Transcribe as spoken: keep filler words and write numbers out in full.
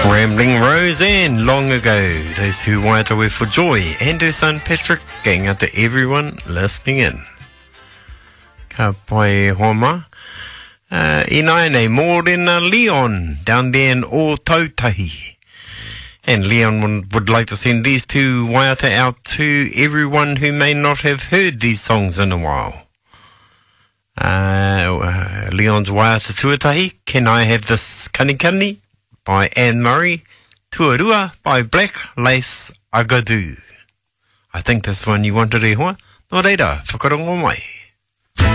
Rambling Rose and Long Ago, those two waiata were for Joy and her son Patrick, going out to everyone listening in. Ka pai homa. Uh, Inaine, Morena Leon, down there in Ōtautahi. And Leon would, would like to send these two waiata out to everyone who may not have heard these songs in a while. Uh, uh, Leon's waiata tuatahi, Can I Have This Kanikani? By Anne Murray, Tuarua by Black Lace Agadu. I think that's one you wanted e hoa. Nō reira, whakarongo mai.